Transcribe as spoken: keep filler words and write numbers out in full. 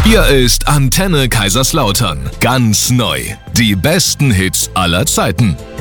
Hier ist Antenne Kaiserslautern. Ganz neu. Die besten Hits aller Zeiten.